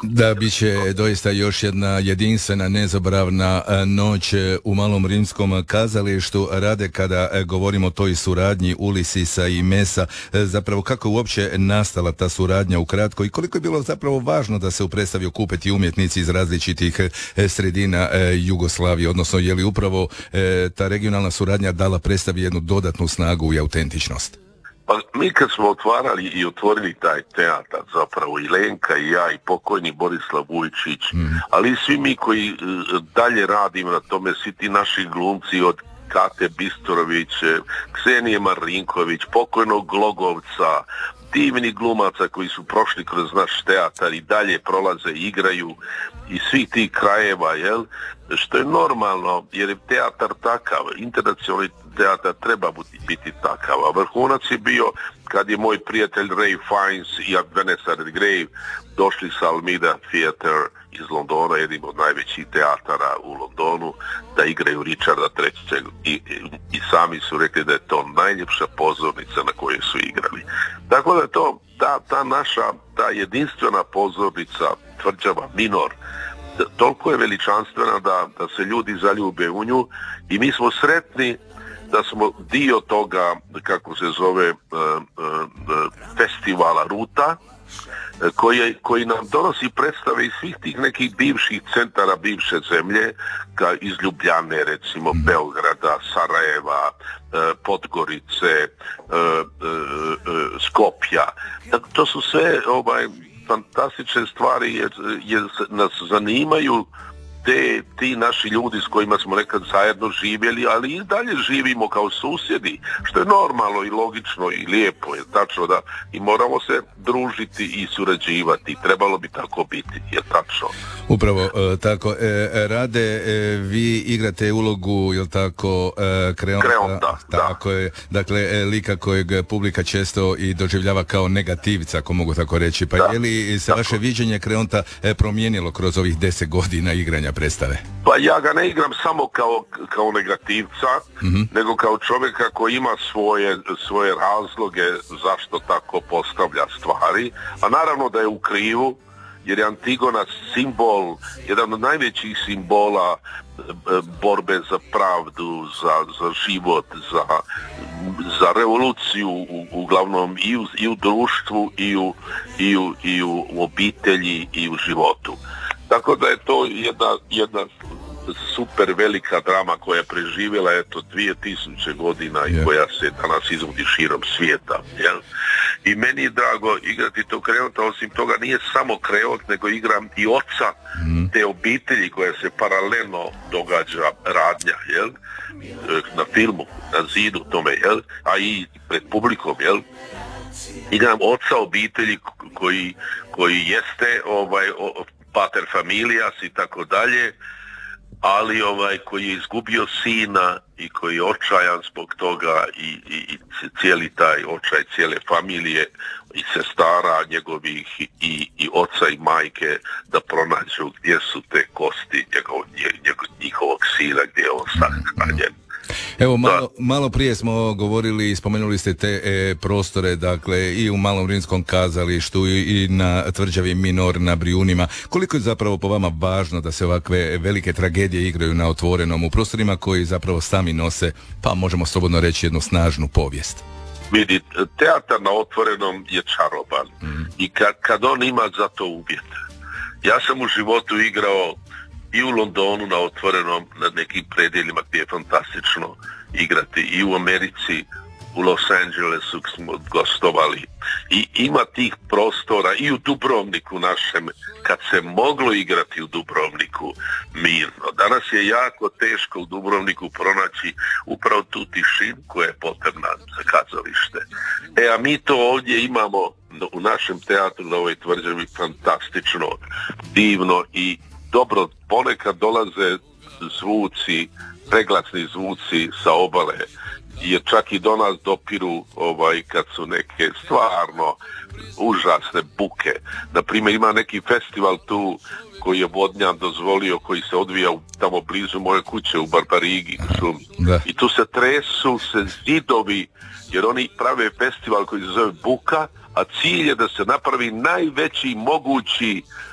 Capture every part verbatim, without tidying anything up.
Da, bit će doista još jedna jedinstvena, nezabravna noć u Malom rimskom kazalištu. Rade, kada govorimo o toj suradnji Ulisisa i Mesa, zapravo kako je uopće nastala ta suradnja ukratko i koliko je bilo zapravo važno da se u predstavi okupe ti umjetnici iz različitih sredina Jugoslavije, odnosno je li upravo ta regionalna suradnja dala predstavi jednu dodatnu snagu i autentičnost? Pa mi kad smo otvarali i otvorili taj teatar, zapravo i Lenka i ja i pokojni Borislav Vujčić, mm. ali i svi mi koji uh, dalje radimo na tome, svi ti naši glumci od Kate Bistorović, Ksenije Marinković, pokojnog Glogovca, divnih glumaca koji su prošli kroz naš teatar i dalje prolaze, igraju iz svih tih krajeva, jel? Što je normalno, jer je teatar takav, internacionalni teatar treba biti takav. A vrhunac je bio kad je moj prijatelj Ray Fiennes i Vanessa Redgrave došli sa Almeida Theatre iz Londona, jednim od najvećih teatara u Londonu, da igraju Richarda trećeg. I, i, i sami su rekli da je to najljepša pozornica na kojoj su igrali. Tako da je to ta, ta naša, ta jedinstvena pozornica Tvrđava Minor, toliko je veličanstvena da, da se ljudi zaljube u nju i mi smo sretni da smo dio toga, kako se zove, uh, uh, festivala Ruta, koji, koji nam donosi predstave iz svih tih nekih bivših centara bivše zemlje, ka iz Ljubljane, recimo, Beograda, Sarajeva, uh, Podgorice, uh, uh, uh, Skopja. To su sve ovaj, fantastične stvari jer, jer nas zanimaju te, ti naši ljudi s kojima smo nekad zajedno živjeli, ali i dalje živimo kao susjedi, što je normalno i logično i lijepo, je tačno da i moramo se družiti i surađivati, trebalo bi tako biti, je tačno. Upravo e, tako, e, Rade, e, vi igrate ulogu, jel tako, e, Kreonta, Kreonta, tako da. je, dakle, e, lika kojeg publika često i doživljava kao negativca, ako mogu tako reći, pa da, je li se tako. Vaše viđenje Kreonta e, promijenilo kroz ovih deset godina igranja predstave? Pa ja ga ne igram samo kao, kao negativca, mm-hmm. nego kao čovjeka koji ima svoje, svoje razloge zašto tako postavlja stvari, a naravno da je u krivu, jer je Antigona simbol, jedan od najvećih simbola borbe za pravdu, za, za život, za, za revoluciju, u, uglavnom i u, i u društvu, i u, i, u, i u obitelji, i u životu. Tako da je to jedna, jedna super velika drama koja je preživjela eto dvije tisuće godina i yeah. koja se danas izvodi širom svijeta. Jel? I meni je drago igrati to Kreonta, osim toga nije samo Kreont, nego igram i oca mm. te obitelji koja se paralelno događa radnja, jel? Na filmu, na zidu tome, jel? A i pred publikom, jel? Igram oca obitelji koji, koji jeste ovaj, o, pater familijas i tako dalje, ali ovaj koji je izgubio sina i koji je očajan zbog toga i, i, i cijeli taj očaj cijele familije i sestara njegovih i, i oca i majke da pronađu gdje su te kosti njegov, njegov, njihovog sina, gdje je on sahranjen. Evo, malo, malo prije smo govorili i spomenuli ste te e, prostore, dakle, i u Malom rimskom kazalištu i, i na Tvrđavi Minor, na Brijunima. Koliko je zapravo po vama važno da se ovakve velike tragedije igraju na otvorenom, u prostorima koji zapravo sami nose, pa možemo slobodno reći, jednu snažnu povijest? Vidi, teatar na otvorenom je čaroban mm. i kad, kad on ima za to uvjete. Ja sam u životu igrao i u Londonu na otvorenom, na nekim predjelima gdje je fantastično igrati, i u Americi, u Los Angelesu smo gostovali. I ima tih prostora i u Dubrovniku našem, kad se moglo igrati u Dubrovniku mirno. Danas je jako teško u Dubrovniku pronaći upravo tu tišinu koja je potrebna za kazalište. E, a mi to ovdje imamo u našem teatru na ovoj Tvrđavi fantastično, divno i dobro, ponekad dolaze zvuci, preglasni zvuci sa obale, jer čak i do nas dopiru ovaj, kad su neke stvarno užasne buke. Naprimjer, ima neki festival tu koji je Vodnjan dozvolio, koji se odvija tamo blizu moje kuće u Barbarigi. I tu se tresu se zidovi, jer oni prave festival koji se zove Buka, a cilj je da se napravi najveći mogući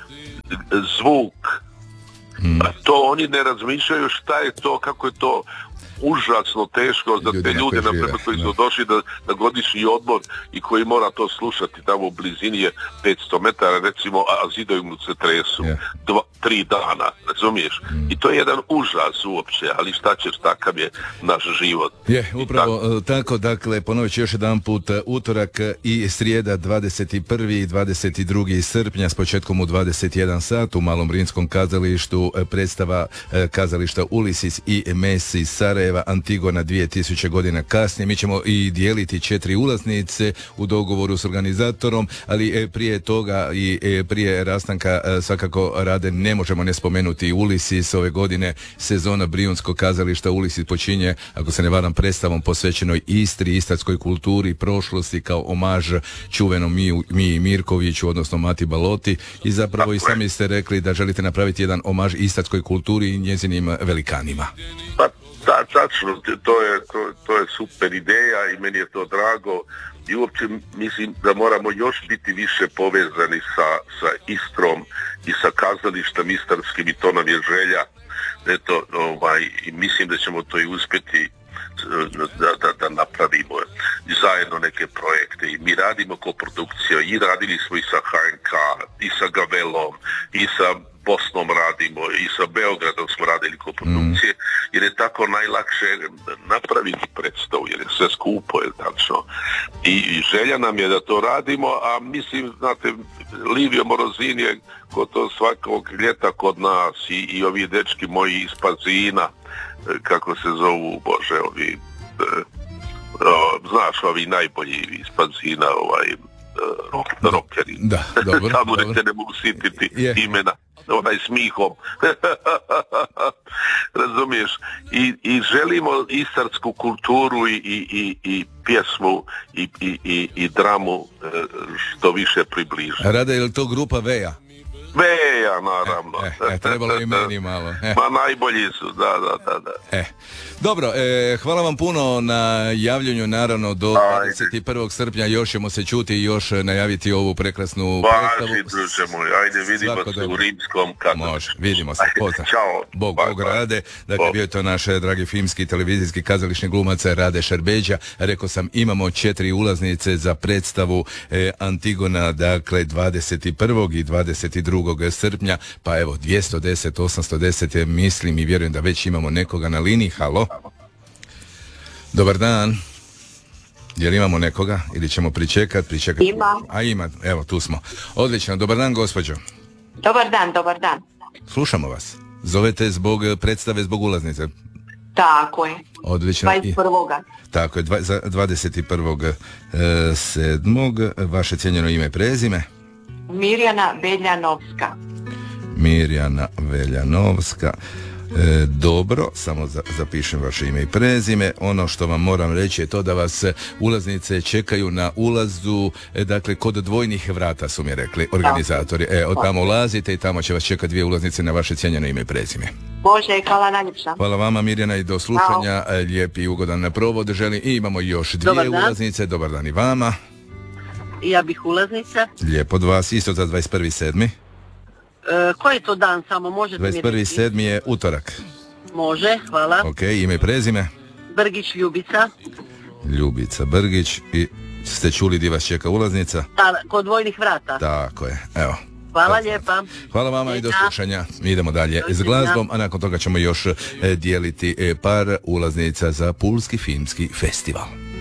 zvuk. Hmm. To oni ne razmišljaju šta je to, kako je to užasno teško za te ljude, na primjer, koji su došli na, na godišnji odmor i koji mora to slušati, tamo u blizini je petsto metara, recimo, a zidovi mu se tresu yeah. dva, tri dana, razumiješ? Mm. I to je jedan užas uopće, ali šta ćeš, takav je naš život. Je, upravo tako. tako, dakle, ponovit ću još jedan put, utorak i srijeda dvadeset prvi i dvadeset drugi srpnja s početkom u dvadeset jedan sat u Malom rimskom kazalištu predstava kazališta Ulisis i Mes iz Sarajeva, Antigona dvije tisuće godina kasnije. Mi ćemo i dijeliti četiri ulaznice u dogovoru s organizatorom, ali prije toga i prije rastanka svakako Rade ne možemo ne spomenuti Ulisis. Ove godine sezona Brijunskog kazališta Ulisis počinje, ako se ne varam, predstavom posvećenoj Istri, istarskoj kulturi, prošlosti, kao omaž čuvenom Miji Miji Mirkoviću, odnosno Mati Baloti, i zapravo i sami ste rekli da želite napraviti jedan omaž istarskoj kulturi i njezinim velikanima. Pa da, tačno, to je, to, to je super ideja i meni je to drago i uopće mislim da moramo još biti više povezani sa, sa Istrom i sa kazalištem istarskim, i to nam je želja. Eto, ovaj, i mislim da ćemo to i uspjeti da, da, da napravimo zajedno neke projekte, i mi radimo koprodukciju i radili smo i sa H N K i sa Gavelom i sa Bosnom radimo i sa Beogradom smo radili koprodukcije, mm. jer je tako najlakše napraviti predstavu, jer je sve skupo, je tačno. I, i želja nam je da to radimo, a mislim, znate, Livio Morozin je kod to svakog ljeta kod nas, i, i ovi dečki moji iz Pazina, kako se zovu, bože, ovi, o, znaš, ovi najbolji iz Pazina, ovaj, rock, rockeri. Da, dobro. Tamo dobro. ne mogu sititi yeah. imena, onaj smihom. Razumiješ? I, i želimo istarsku kulturu i, i, i, i pjesmu i, i, i, i dramu što više približiti. Rade, je li to grupa Veja? Veja, naravno. E, e, trebalo i meni malo. E. Ma najbolji su, da, da, da. da. E. Dobro, e, hvala vam puno na javljanju, naravno do dvadeset prvog srpnja još ćemo se čuti i još najaviti ovu prekrasnu predstavu. Važi, druže moj, ajde vidimo Svako se dobro. U rimskom kazalištu. Može, vidimo se, pozdrav. Ćao. Bog, bye, Bog bye. Rade. Dakle, bye. Bio je to naš dragi filmski, televizijski, kazališni glumac Rade Šerbeđa. Rekao sam, imamo četiri ulaznice za predstavu e, Antigona, dakle dvadeset prvog i dvadeset drugog srpnja, pa evo dvjesto deset, osamsto deset, mislim i vjerujem da već imamo nekoga na liniji. Halo? Dobar dan. Jel imamo nekoga ili ćemo pričekat? pričekat? Ima. A ima, evo tu smo. Odlično, dobar dan gospođo. Dobar dan, dobar dan. Slušamo vas. Zovete zbog predstave, zbog ulaznice? Tako je. Odlično. dvadeset prvog Tako je, dvadeset prvog sedmog Vaše cijenjeno ime i prezime? Mirjana Veljanovska. Mirjana Veljanovska. E, dobro, samo za, zapišem vaše ime i prezime. Ono što vam moram reći je to da vas ulaznice čekaju na ulazu, e, dakle kod dvojnih vrata su mi rekli organizatori. E, od tamo ulazite i tamo će vas čekati dvije ulaznice na vaše cijenjeno ime i prezime. Bože, hvala najljepša. Hvala vama Mirjana i do slušanja. Hvala. Lijep i ugodan provod želim. I imamo još dvije Dobar ulaznice. Dobar dan i vama. Ja bih ulaznica. Lijepo od vas, isto za dvadeset prvi sedmi. E, koji je to dan samo, možete mi reći? dvadeset prvi sedmi je utorak. Može, hvala. Ok, ime i prezime? Brgić Ljubica. Ljubica Brgić. I ste čuli di vas čeka ulaznica? Da, kod dvojnih vrata. Tako je, evo. Hvala lijepa. Hvala vama i do slušanja. Mi idemo dalje s glazbom, a nakon toga ćemo još e, dijeliti e, par ulaznica za Pulski filmski festival.